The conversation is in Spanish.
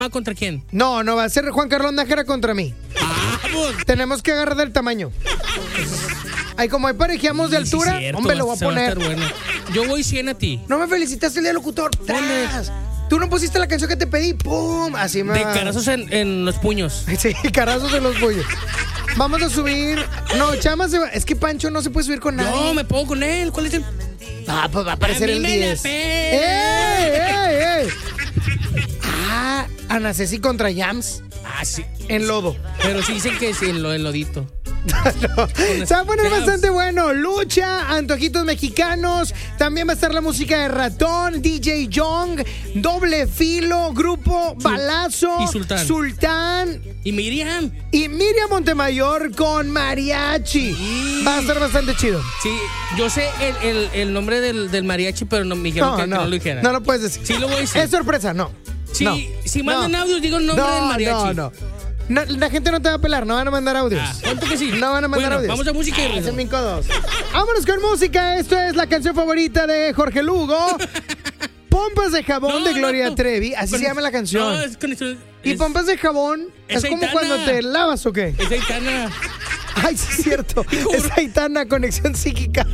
¿Contra quién? No, va a ser Juan Carlos Nájera contra mí. ¡Vamos! Tenemos que agarrar del tamaño. Ahí como ahí parejeamos de altura, cierto, hombre, lo voy a poner. Bueno. Yo voy 100 a ti. No me felicitaste el día del locutor. ¡Tras! Tú no pusiste la canción que te pedí. ¡Pum! Así me De va. carazos en los puños. Sí, carazos en los puños. Vamos a subir. No, Chama se va. Es que Pancho no se puede subir con nadie. No, me pongo con él. ¿Cuál es el...? Pues va a aparecer A mí el me la 10. ¡Ey! Ana Ceci contra Yams. Sí. En lodo. Pero sí dicen que sí, en lodito. No. Se va a poner bastante bueno. Lucha, antojitos mexicanos. También va a estar la música de Ratón, DJ Young, Doble Filo, Grupo Balazo Y Sultán. Sultán Y Miriam. y Miriam Montemayor con mariachi. Sí. Va a estar bastante chido. Sí, yo sé el nombre del mariachi, pero no me dijeron que no lo dijera. No lo puedes decir. Sí lo voy a decir. Es sorpresa, no. Sí, no. si mandan audios, digo el nombre del mariachi. No, la gente no te va a pelar, no van a mandar audios. ¿Cuánto que sí? No van a mandar audios. Vamos a música y regreso. 5-2. Vámonos con música. Esto es la canción favorita de Jorge Lugo. Pompas de jabón de Gloria Trevi. Así se llama la canción. No, es con eso. Y pompas de jabón es como Aitana. cuando te lavas o qué. Es Aitana. Ay, sí es cierto. Es Aitana, conexión psíquica.